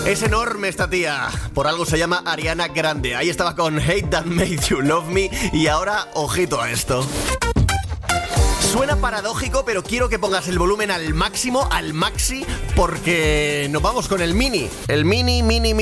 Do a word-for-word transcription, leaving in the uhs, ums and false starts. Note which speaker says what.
Speaker 1: Es enorme esta tía. Por algo se llama Ariana Grande. Ahí estaba con Hate That Made You Love Me. Y ahora, ojito a esto. Suena paradójico, pero quiero que pongas el volumen al máximo, al maxi, porque nos vamos con el mini. El mini, mini, mini.